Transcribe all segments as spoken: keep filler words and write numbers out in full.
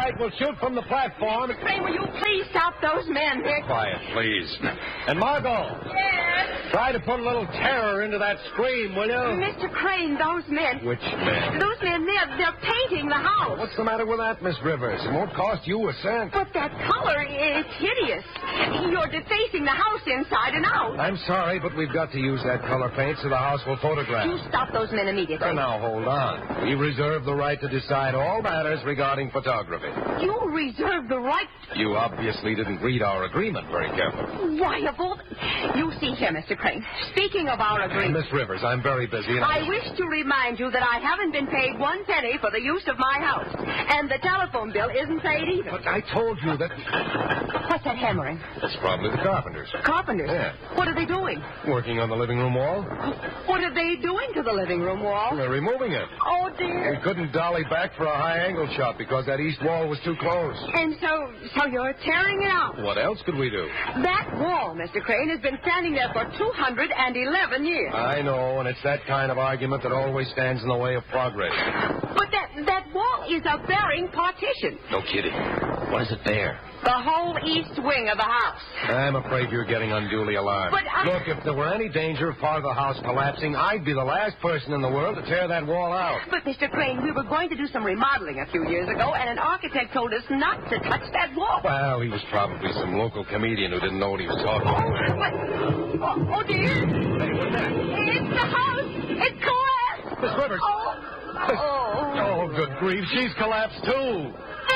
right, we'll shoot from the platform. Crane, will you please stop those men? They're... Quiet, please. And Margot. Yes? Try to put a little terror into that scream, will you? Mister Crane, those men... Which men? Those men, they're, they're painting the house. What's the matter with that, Miss Rivers? It won't cost you a cent. But that color, it's hideous. You're defacing the house inside and out. I'm sorry, but we've got to use that color paint so the house will photograph. You stop those men immediately. Now, now, hold on. We reserve the right to decide all matters regarding photography. You reserve the right... You obviously didn't read our agreement very carefully. Why, of all... You see here, Mister Crane, speaking of our agreement... Miss Rivers, I'm very busy and I... I wish to remind you that I haven't been paid one penny for the use of my house. And the telephone bill isn't paid either. But I told you that... What's that hammering? It's probably the carpenters. Carpenters? Yeah. What are they doing? Working on the living room wall. What are they doing to the living room wall? They're removing it. Oh, dear. We couldn't dolly back for a high-angle shot because that east wall was too close. And so, so you're tearing it out. What else could we do? That wall, Mister Crane, has been standing there for two hundred eleven years. I know, and it's that kind of argument that always stands in the way of progress. But that, that wall is a bearing partition. No kidding. What is it there? The whole east wing of the house. I'm afraid you're getting unduly alarmed. But I... Look, if there were any danger of part of the house collapsing, I'd be the last person in the world to tear that wall out. But, Mister Crane, we were going to do some remodeling a few years ago, and an architect told us not to touch that wall. Well, he was probably some local comedian who didn't know what he was talking about. Oh, but... oh, oh, dear. Hey, what's that? It's the house. It's collapsed. Miss Rivers. Oh. Oh. Oh, good grief. She's collapsed, too.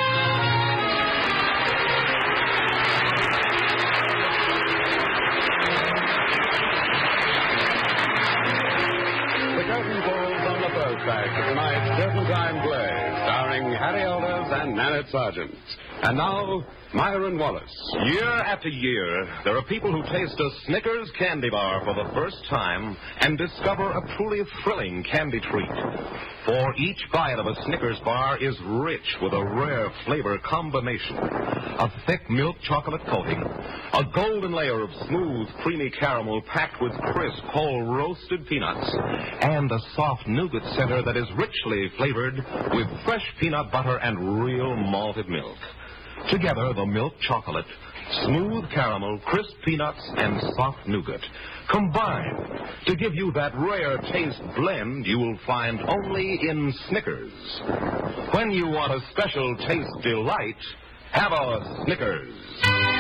The curtain falls on the first act of tonight's Turpentine play, starring Harry Elders and Nanette Sargent. And now, Myron Wallace. Year after year, there are people who taste a Snickers candy bar for the first time and discover a truly thrilling candy treat. For each bite of a Snickers bar is rich with a rare flavor combination. A thick milk chocolate coating, a golden layer of smooth, creamy caramel packed with crisp, whole roasted peanuts, and a soft nougat center that is richly flavored with fresh peanut butter and real malted milk. Together, the milk chocolate, smooth caramel, crisp peanuts, and soft nougat combine to give you that rare taste blend you will find only in Snickers. When you want a special taste delight, have a Snickers.